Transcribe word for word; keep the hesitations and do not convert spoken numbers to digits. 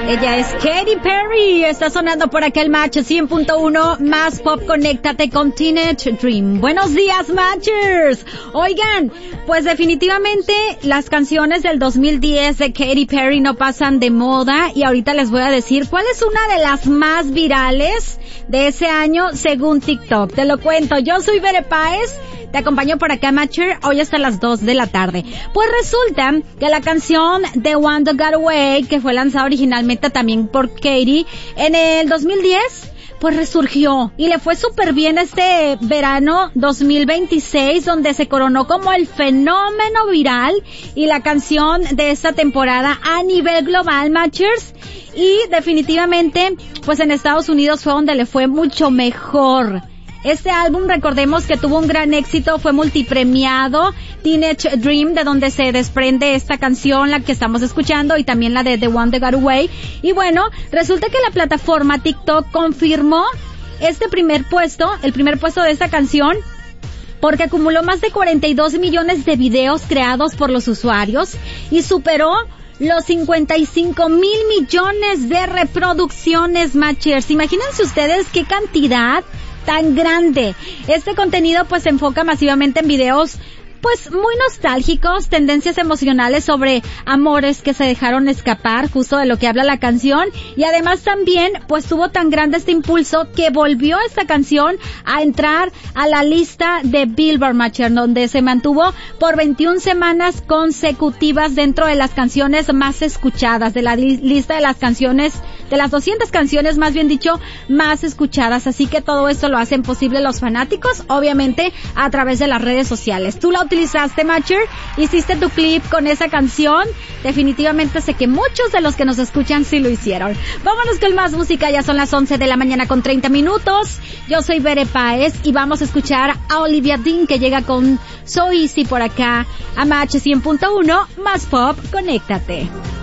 Ella es Katy Perry, está sonando por acá el Match cien punto uno, más pop, conéctate con Teenage Dream. Buenos días, Matchers. Oigan, pues definitivamente las canciones del dos mil diez de Katy Perry no pasan de moda y ahorita les voy a decir cuál es una de las más virales de ese año según TikTok. Te lo cuento, yo soy Bere Páez. Te acompaño por acá, Matcher, hoy hasta las dos de la tarde. Pues resulta que la canción The One That Got Away, que fue lanzada originalmente también por Katy, en el dos mil diez, pues resurgió y le fue súper bien este verano dos mil veintiséis, donde se coronó como el fenómeno viral y la canción de esta temporada a nivel global, Matchers. Y definitivamente, pues en Estados Unidos fue donde le fue mucho mejor. Este álbum, recordemos que tuvo un gran éxito, fue multipremiado, Teenage Dream, de donde se desprende esta canción, la que estamos escuchando, y también la de The One That Got Away. Y bueno, resulta que la plataforma TikTok confirmó este primer puesto, el primer puesto de esta canción, porque acumuló más de cuarenta y dos millones de videos creados por los usuarios y superó los cincuenta y cinco mil millones de reproducciones, Matchers. Imagínense ustedes qué cantidad tan grande. Este contenido pues se enfoca masivamente en videos pues muy nostálgicos, tendencias emocionales sobre amores que se dejaron escapar, justo de lo que habla la canción, y además también pues tuvo tan grande este impulso que volvió esta canción a entrar a la lista de Billboard, Matcher, donde se mantuvo por veintiuna semanas consecutivas dentro de las canciones más escuchadas, de la li- lista de las canciones, de las doscientas canciones, más bien dicho, más escuchadas. Así que todo esto lo hacen posible los fanáticos, obviamente a través de las redes sociales. Tú la utilizaste, Matcher, hiciste tu clip con esa canción. Definitivamente sé que muchos de los que nos escuchan sí lo hicieron. Vámonos con más música, ya son las once de la mañana con treinta minutos. Yo soy Bere Páez y vamos a escuchar a Olivia Dean, que llega con So Easy por acá a Match cien punto uno, más pop, conéctate.